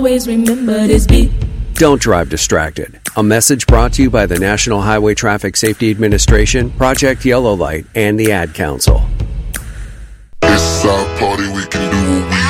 Always remember this beat. Don't drive distracted. A message brought to you by the National Highway Traffic Safety Administration, Project Yellow Light, and the Ad Council. It's our party, we can do what we